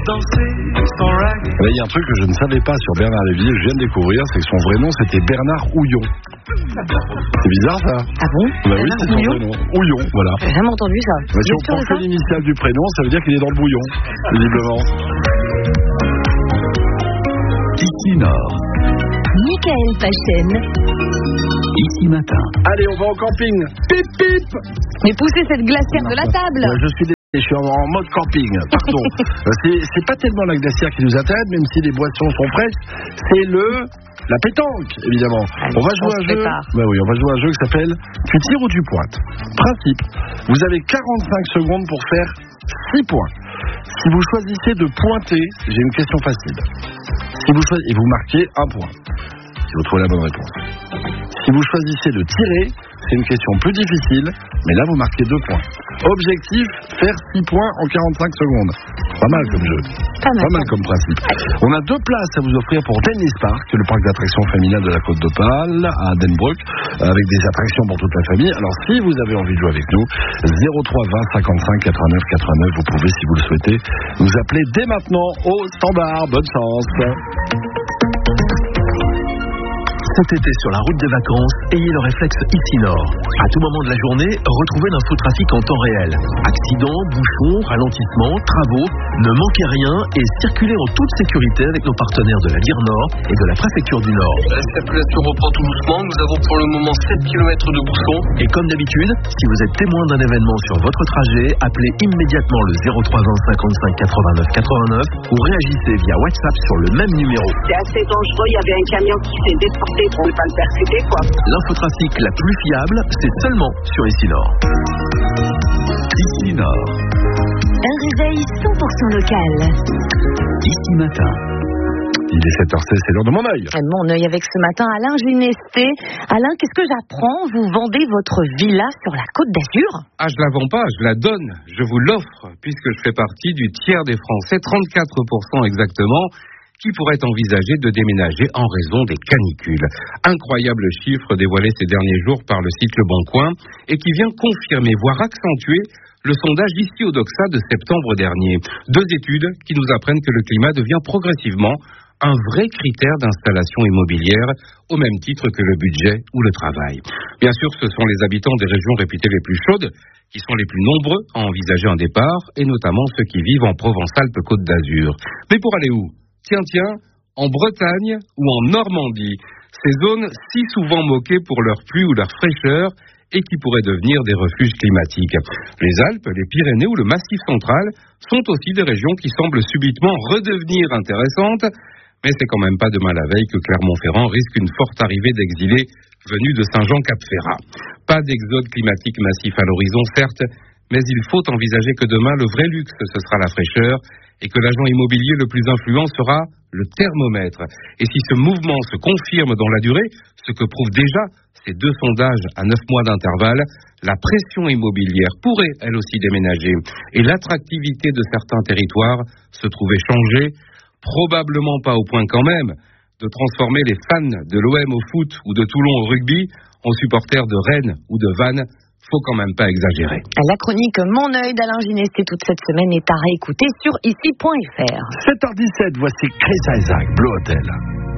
Là, il y a un truc que je ne savais pas sur Bernard Lévy, je viens de découvrir, c'est que son vrai nom c'était Bernard Houillon. C'est bizarre ça? Ah bon? Bah oui, c'est son vrai nom. Houillon, voilà. J'ai jamais entendu ça. Bah, si on prend que l'initiale du prénom, ça veut dire qu'il est dans le bouillon, visiblement. Ici Nord. Michael Pachen. Ici Matin. Allez, on va au camping. Pip pip. Mais poussez cette glacière de la table. Je suis je suis en mode camping, pardon. C'est pas tellement la glacière qui nous intéresse, même si les boissons sont fraîches, c'est la pétanque, évidemment. On va jouer à un jeu. Bah oui, on va jouer à un jeu qui s'appelle Tu tires ou tu pointes. Principe. Vous avez 45 secondes pour faire 6 points. Si vous choisissez de pointer, j'ai une question facile. Si vous choisissez, et vous marquez 1 point. Si vous trouvez la bonne réponse. Si vous choisissez de tirer, c'est une question plus difficile, mais là vous marquez 2 points. Objectif, faire 6 points en 45 secondes. Pas mal comme jeu. Pas mal comme principe. On a 2 places à vous offrir pour Dennis Park, le parc d'attractions familial de la Côte d'Opale, à Denbrook, avec des attractions pour toute la famille. Alors si vous avez envie de jouer avec nous, 03 20 55 89 89, vous pouvez, si vous le souhaitez, nous appeler dès maintenant au standard. Bonne chance. Cet été sur la route des vacances, ayez le réflexe Ici Nord. À tout moment de la journée, retrouvez l'infotrafic en temps réel. Accidents, bouchons, ralentissements, travaux, ne manquez rien et circulez en toute sécurité avec nos partenaires de la Lire Nord et de la Préfecture du Nord. La circulation reprend tout doucement, nous avons pour le moment 7 km de bouchons. Et comme d'habitude, si vous êtes témoin d'un événement sur votre trajet, appelez immédiatement le 03 20 55 89 89 ou réagissez via WhatsApp sur le même numéro. C'est assez dangereux, il y avait un camion qui s'est déporté pour ne pas le percuter, quoi. L'infotrafic la plus fiable, c'est seulement sur Ici Nord. Ici Nord. Un réveil 100% local. Ici Matin. Il est 7h16, c'est l'heure de mon œil. Mon œil avec ce matin Alain Ginesté. Alain, qu'est-ce que j'apprends? Vous vendez votre villa sur la Côte d'Azur? Ah, je la vends pas, je la donne. Je vous l'offre, puisque je fais partie du tiers des Français, 34% exactement, qui pourraient envisager de déménager en raison des canicules. Incroyable chiffre dévoilé ces derniers jours par le site Le Bon Coin et qui vient confirmer, voire accentuer, le sondage ici au Doxa de septembre dernier. 2 études qui nous apprennent que le climat devient progressivement un vrai critère d'installation immobilière, au même titre que le budget ou le travail. Bien sûr, ce sont les habitants des régions réputées les plus chaudes qui sont les plus nombreux à envisager un départ, et notamment ceux qui vivent en Provence-Alpes-Côte d'Azur. Mais pour aller où? Tiens, en Bretagne ou en Normandie, ces zones si souvent moquées pour leur pluie ou leur fraîcheur et qui pourraient devenir des refuges climatiques. Les Alpes, les Pyrénées ou le Massif central sont aussi des régions qui semblent subitement redevenir intéressantes, mais c'est quand même pas demain la veille que Clermont-Ferrand risque une forte arrivée d'exilés venus de Saint-Jean-Cap-Ferrat. Pas d'exode climatique massif à l'horizon, certes, mais il faut envisager que demain, le vrai luxe, ce sera la fraîcheur, et que l'agent immobilier le plus influent sera le thermomètre. Et si ce mouvement se confirme dans la durée, ce que prouvent déjà ces 2 sondages à 9 mois d'intervalle, la pression immobilière pourrait elle aussi déménager. Et l'attractivité de certains territoires se trouvait changée, probablement pas au point quand même de transformer les fans de l'OM au foot ou de Toulon au rugby en supporters de Rennes ou de Vannes. Faut quand même pas exagérer. La chronique Mon œil d'Alain Ginesté toute cette semaine est à réécouter sur ici.fr. 7h17, voici Chris Isaac, Blue Hotel.